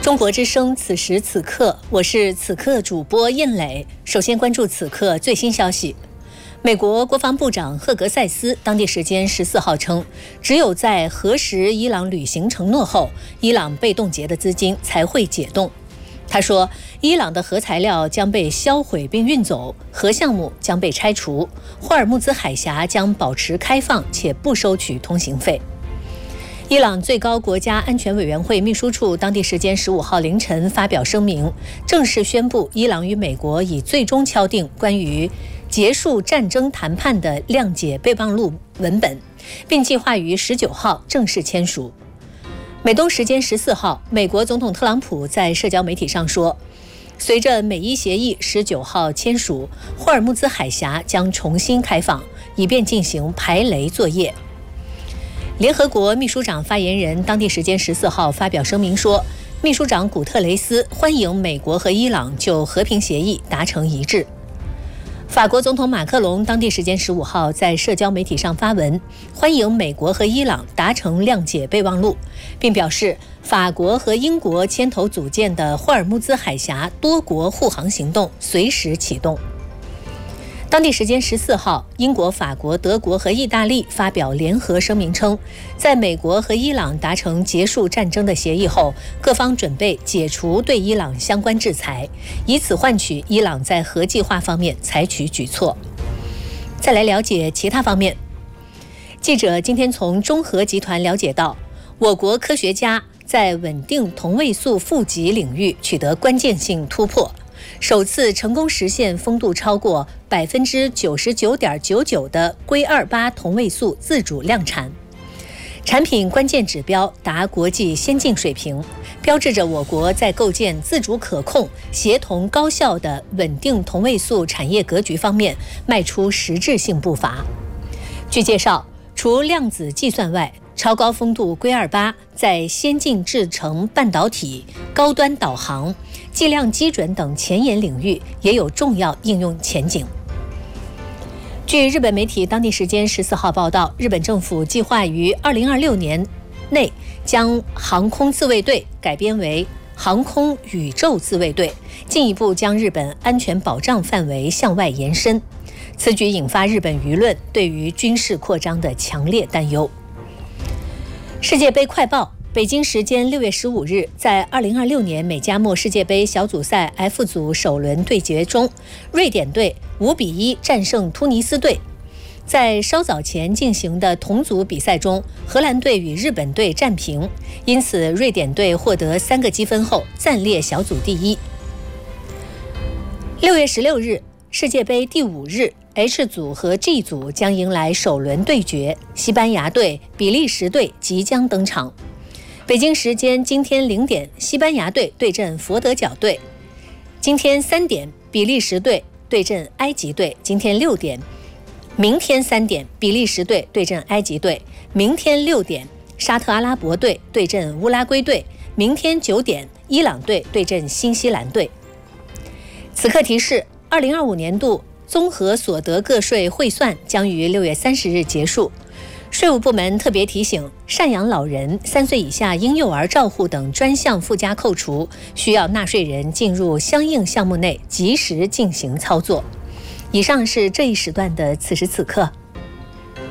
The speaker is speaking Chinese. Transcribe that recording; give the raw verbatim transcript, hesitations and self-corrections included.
中国之声，此时此刻，我是此刻主播印磊。首先关注此刻最新消息。美国国防部长赫格塞斯当地时间十四号称，只有在核实伊朗履行承诺后，伊朗被冻结的资金才会解冻。他说，伊朗的核材料将被销毁并运走，核项目将被拆除，霍尔木兹海峡将保持开放且不收取通行费。伊朗最高国家安全委员会秘书处当地时间十五号凌晨发表声明，正式宣布伊朗与美国已最终敲定关于结束战争谈判的谅解备忘录文本，并计划于十九号正式签署。美东时间十四号，美国总统特朗普在社交媒体上说，随着美伊协议十九号签署，霍尔木兹海峡将重新开放，以便进行排雷作业。联合国秘书长发言人当地时间十四号发表声明说，秘书长古特雷斯欢迎美国和伊朗就和平协议达成一致。法国总统马克龙当地时间十五号在社交媒体上发文，欢迎美国和伊朗达成谅解备忘录，并表示法国和英国牵头组建的霍尔木兹海峡多国护航行动随时启动。当地时间十四号，英国、法国、德国和意大利发表联合声明称，在美国和伊朗达成结束战争的协议后，各方准备解除对伊朗相关制裁，以此换取伊朗在核计划方面采取举措。再来了解其他方面。记者今天从中核集团了解到，我国科学家在稳定同位素负极领域取得关键性突破，首次成功实现丰度超过百分之九十九点九九的硅二八同位素自主量产，产品关键指标达国际先进水平，标志着我国在构建自主可控、协同高效的稳定同位素产业格局方面迈出实质性步伐。据介绍，除量子计算外，超高丰度硅二八在先进制程半导体、高端导航、计量基准等前沿领域也有重要应用前景。据日本媒体当地时间十四号报道，日本政府计划于二零二六年内将航空自卫队改编为航空宇宙自卫队，进一步将日本安全保障范围向外延伸。此举引发日本舆论对于军事扩张的强烈担忧。世界杯快报，北京时间六月十五日，在二零二六年美加墨世界杯小组赛 F 组首轮对决中，瑞典队五比一战胜突尼斯队。在稍早前进行的同组比赛中，荷兰队与日本队战平，因此瑞典队获得三个积分后暂列小组第一。六月十六日，世界杯第五日，H 组和 G 组将迎来首轮对决，西班牙队、比利时队即将登场。北京时间今天零点，西班牙队对阵佛得角队；今天三点，比利时队对阵埃及队；今天六点，明天三点，比利时队对阵埃及队；明天六点，沙特阿拉伯队对阵乌拉圭队；明天九点，伊朗队对阵新西兰队。此刻提示：二零二五年度综合所得个税汇算将于六月三十日结束。税务部门特别提醒，赡养老人、三岁以下婴幼儿照护等专项附加扣除，需要纳税人进入相应项目内及时进行操作。以上是这一时段的此时此刻。